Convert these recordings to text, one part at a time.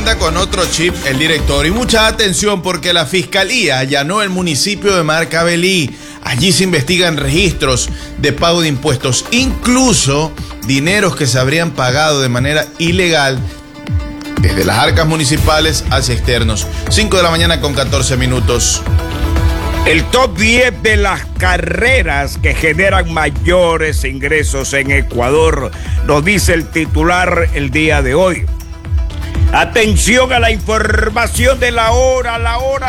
anda con otro chip el director. Y mucha atención porque la fiscalía allanó el municipio de Marcabelí. Allí se investigan registros de pago de impuestos, incluso dineros que se habrían pagado de manera ilegal desde las arcas municipales hacia externos. 5 de la mañana con 14 minutos. El top 10 de las carreras que generan mayores ingresos en Ecuador, nos dice el titular el día de hoy. Atención a la información de la hora.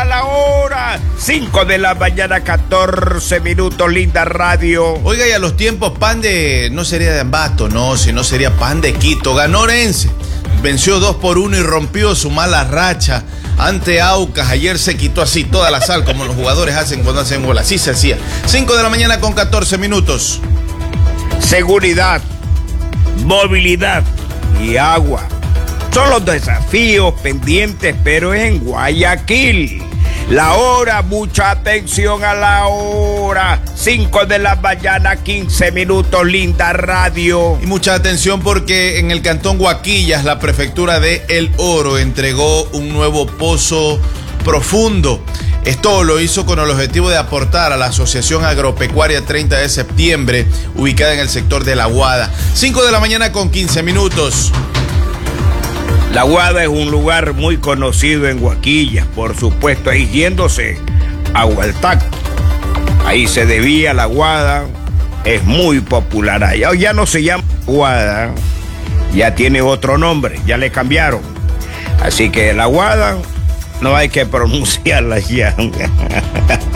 5 de la mañana, 14 minutos, linda radio. Oiga, y a los tiempos, pan de, no sería de Ambato, no, sino sería pan de Quito. Ganó Orense, venció 2-1 y rompió su mala racha ante Aucas. Ayer se quitó así toda la sal, como los jugadores hacen cuando hacen gol. Así se hacía. 5 de la mañana con 14 minutos. Seguridad, movilidad y agua son los desafíos pendientes, pero es en Guayaquil. La hora, mucha atención a la hora. 5 de la mañana, 15 minutos, linda radio. Y mucha atención porque en el cantón Guaquillas, la prefectura de El Oro entregó un nuevo pozo profundo. Esto lo hizo con el objetivo de aportar a la Asociación Agropecuaria 30 de septiembre, ubicada en el sector de La Guada. 5 de la mañana con 15 minutos. La Guada es un lugar muy conocido en Guaquillas, por supuesto, ahí yéndose a Hualtac. Ahí se debía La Guada, es muy popular allá. Ya no se llama Guada, ya tiene otro nombre, ya le cambiaron. Así que La Guada no hay que pronunciarla ya.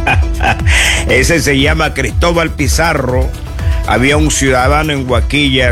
Ese se llama Cristóbal Pizarro. Había un ciudadano en Guaquillas